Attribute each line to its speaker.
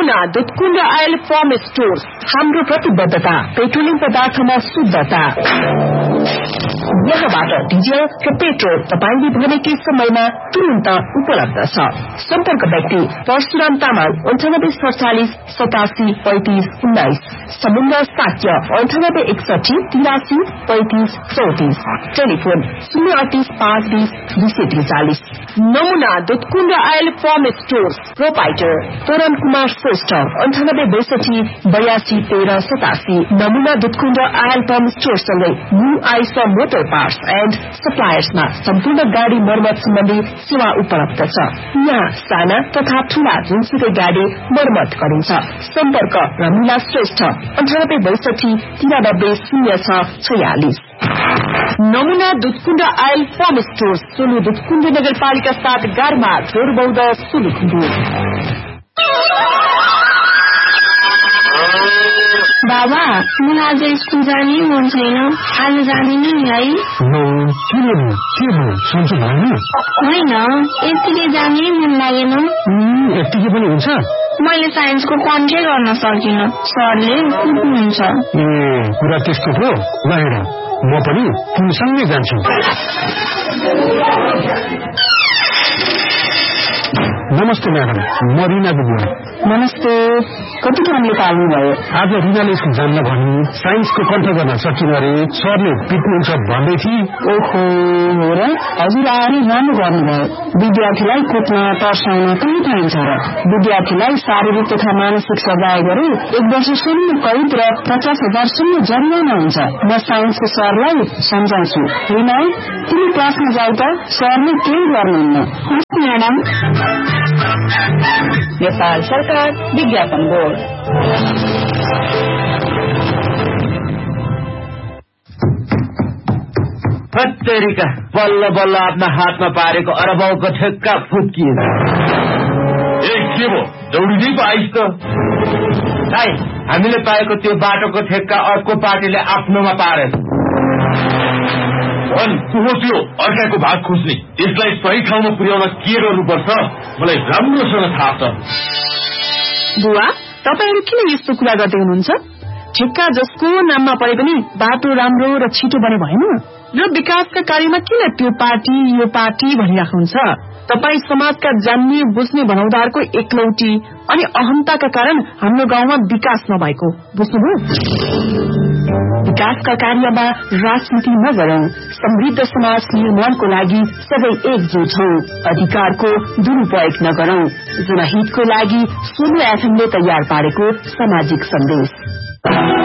Speaker 1: नमुना Dudhkund oil farm stores. हाम्रो प्रतिबद्धता पेट्रोलियम पदार्थमा शुद्धता। यहाँबाट डिजल र पेट्रोल तपाईले भनेकै समयमा तुरन्त उपलब्ध छ। सम्पर्क व्यक्ति परशुराम तामाङ 9847 87 35 19, समुद्र साक्य 9861 83 35 34, टेलिफोन 038 520 243। नमुना Dudhkund oil farm stores proprietor तोरण कुमार श्रेष्ठ 9862 82 13 87। नमुना दुधकुण्ड आयल फार्म स्टोर सँगै new Aisa motor parts and सप्लायर्समा सम्पूर्ण गाडी मर्मत सम्बन्धी सेवा उपलब्ध छ। यहाँ साना तथा ठूला जुनसुकै गाडी मर्मत गरिन्छ। सम्पर्क रमिला श्रेष्ठ 9862 93 06 46। नमुना Dudhkund oil farm stores Solu Dudhkund नगरपालिका 7 गारमा जोरबौद सोलुखुम्बु।
Speaker 2: बाबा मलाई आज स्कुल जाने मन छैन, आज जाँदिनँ नि है। होइन यतिकै जाने मन लागेन।
Speaker 3: यतिकै पनि हुन्छ?
Speaker 2: मैले साइन्सको कन्ट्रै गर्न सकिनँ, सरले कुट्नुहुन्छ।
Speaker 3: कुरा त्यस्तो हो। ल हेर म पनि तिमीसँगै जान्छु। नमस्ते म्याडम, म रिनाको बुवा।
Speaker 1: नमस्ते। कति कामले पाल्नुभयो?
Speaker 3: आज रिनाले स्कुल जान्न भन्नु, साइन्सको कन्ठ गर्न सकिन अरे, सरले पिट्नुहुन्छ भन्दै थिए।
Speaker 1: ओहो हो र? हजुर आएर राम्रो गर्नुभयो। विद्यार्थीलाई कुट्न तर्साउन कहीँ पाइन्छ र? विद्यार्थीलाई शारीरिक तथा मानसिक सजाय गरे 1 वर्षसम्म कैद र 50,000 सम्म जरिवाना हुन्छ। म साइन्सको सरलाई सम्झाउँछु। रिना तिमी क्लासमा जाऊ त, सरले केही गर्नुहुन्न।
Speaker 2: हस् म्याडम।
Speaker 1: नेपाल सरकार विज्ञापन बोर्ड।
Speaker 4: तरिका बल्ल बल्ल आफ्ना हातमा पारेको अरबौको ठेक्का फुत्किएछ।
Speaker 5: ए के भयो, दौडिँदै पो आइस त।
Speaker 4: भाइ हामीले पाएको त्यो बाटोको ठेक्का अर्को पार्टीले आफ्नोमा पारेछ।
Speaker 5: त्यो अर्काको भाग खोज्ने, यसलाई सही ठाउँमा पुर्याउन के गर्नुपर्छ मलाई राम्रोसँग थाहा छ।
Speaker 1: बुवा तपाईहरु किन यस्तो कुरा गर्दै हुनुहुन्छ? ठेक्का जसको नाममा परे पनि बाटो राम्रो र छिटो बने भएन र विकासका कार्यमा किन त्यो पार्टी यो पार्टी भनिराख्नुहुन्छ? तपाई समाजका जान्ने बुझ्ने भनाउँदारको एकलौटी अनि अहमताका कारण हाम्रो गाउँमा विकास नभएको बुझ्नुभयो? विकासका कार्यमा राजनीति नगरौं, समृद्ध समाज निर्माणको लागि सबै एकजुट हौं, अधिकारको दुरुपयोग नगरौं। जनहितको लागि सोलु एफएमले तयार पारेको सामाजिक सन्देश।